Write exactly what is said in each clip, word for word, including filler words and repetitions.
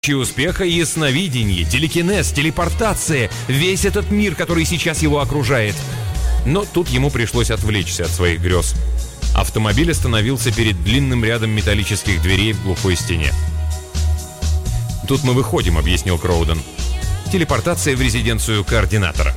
успеха ясновидение, телекинез, телепортация, весь этот мир, который сейчас его окружает. Но тут ему пришлось отвлечься от своих грез. Автомобиль остановился перед длинным рядом металлических дверей в глухой стене. «Тут мы выходим», — объяснил Кроуден. «Телепортация в резиденцию координатора».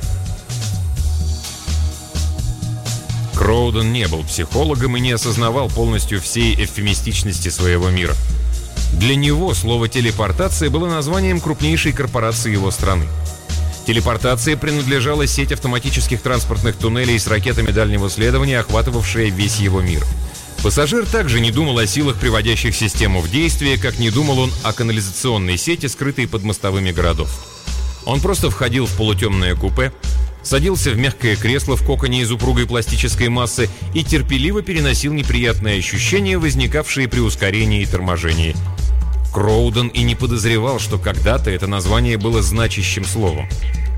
Кроуден не был психологом и не осознавал полностью всей эвфемистичности своего мира. Для него слово «телепортация» было названием крупнейшей корпорации его страны. Телепортация принадлежала сеть автоматических транспортных туннелей с ракетами дальнего следования, охватывавшая весь его мир. Пассажир также не думал о силах, приводящих систему в действие, как не думал он о канализационной сети, скрытой под мостовыми городов. Он просто входил в полутемное купе, садился в мягкое кресло в коконе из упругой пластической массы и терпеливо переносил неприятные ощущения, возникавшие при ускорении и торможении. Кроуден и не подозревал, что когда-то это название было значащим словом.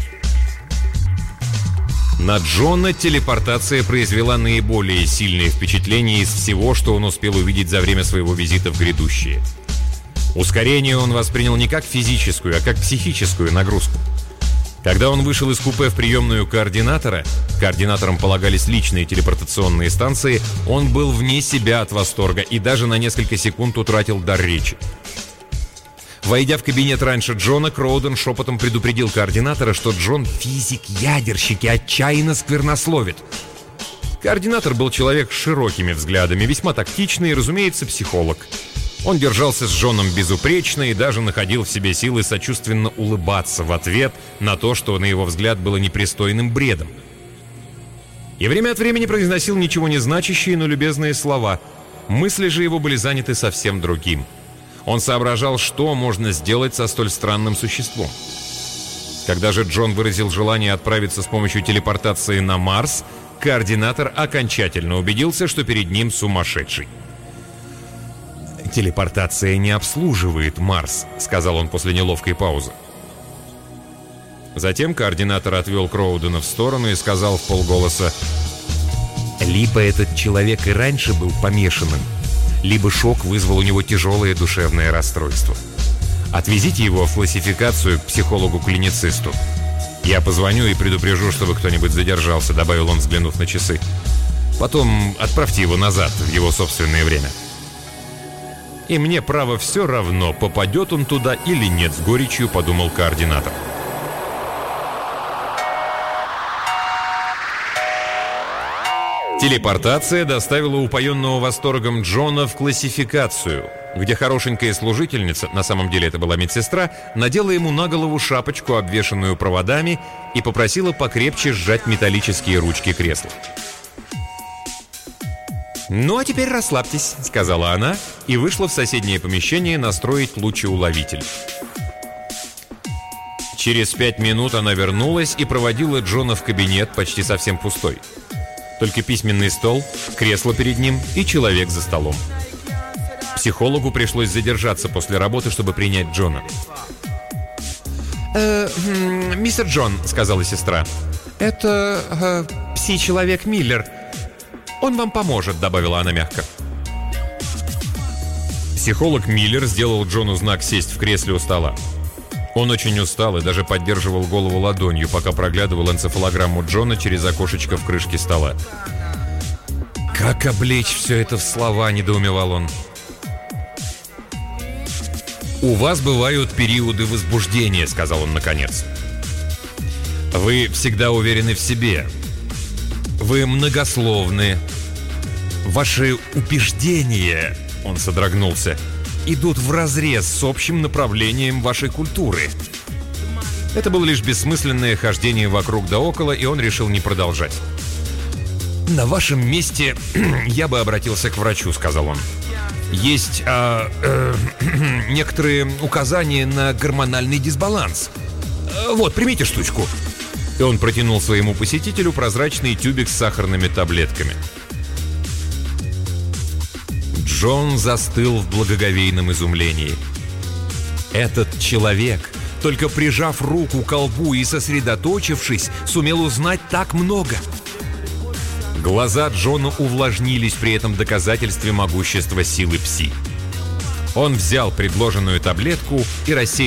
На Джона телепортация произвела наиболее сильное впечатление из всего, что он успел увидеть за время своего визита в грядущее. Ускорение он воспринял не как физическую, а как психическую нагрузку. Когда он вышел из купе в приемную координатора, координаторам полагались личные телепортационные станции, он был вне себя от восторга и даже на несколько секунд утратил дар речи. Войдя в кабинет раньше Джона, Кроуден шепотом предупредил координатора, что Джон — физик-ядерщик и отчаянно сквернословит. Координатор был человек с широкими взглядами, весьма тактичный и, разумеется, психолог. Он держался с Джоном безупречно и даже находил в себе силы сочувственно улыбаться в ответ на то, что, на его взгляд, было непристойным бредом. И время от времени произносил ничего не значащие, но любезные слова. Мысли же его были заняты совсем другим. Он соображал, что можно сделать со столь странным существом. Когда же Джон выразил желание отправиться с помощью телепортации на Марс, координатор окончательно убедился, что перед ним сумасшедший. «Телепортация не обслуживает Марс», — сказал он после неловкой паузы. Затем координатор отвел Кроудена в сторону и сказал вполголоса: «Либо этот человек и раньше был помешанным, либо шок вызвал у него тяжелое душевное расстройство. Отвезите его в классификацию к психологу-клиницисту. Я позвоню и предупрежу, чтобы кто-нибудь задержался», — добавил он, взглянув на часы. «Потом отправьте его назад в его собственное время. И мне, право, все равно, попадет он туда или нет», — с горечью подумал координатор. Телепортация доставила упоенного восторгом Джона в классификацию, где хорошенькая служительница, на самом деле это была медсестра, надела ему на голову шапочку, обвешанную проводами, и попросила покрепче сжать металлические ручки кресла. «Ну, а теперь расслабьтесь», — сказала она, и вышла в соседнее помещение настроить лучеуловитель. Через пять минут она вернулась и проводила Джона в кабинет, почти совсем пустой. Только письменный стол, кресло перед ним и человек за столом. Психологу пришлось задержаться после работы, чтобы принять Джона. «Э, «Мистер Джон», — сказала сестра, — «это э, пси-человек Миллер. Он вам поможет», — добавила она мягко. Психолог Миллер сделал Джону знак сесть в кресле у стола. Он очень устал и даже поддерживал голову ладонью, пока проглядывал энцефалограмму Джона через окошечко в крышке стола. «Как облечь все это в слова?» — недоумевал он. «У вас бывают периоды возбуждения», — сказал он наконец. «Вы всегда уверены в себе. Вы многословны. Ваши убеждения», — он содрогнулся, «идут вразрез с общим направлением вашей культуры». Это было лишь бессмысленное хождение вокруг да около, и он решил не продолжать. «На вашем месте я бы обратился к врачу», — сказал он. «Есть а, э, некоторые указания на гормональный дисбаланс. Вот, примите штучку». И он протянул своему посетителю прозрачный тюбик с сахарными таблетками. Джон застыл в благоговейном изумлении. Этот человек, только прижав руку к колбу и сосредоточившись, сумел узнать так много. Глаза Джона увлажнились при этом доказательстве могущества силы пси. Он взял предложенную таблетку и рассеянно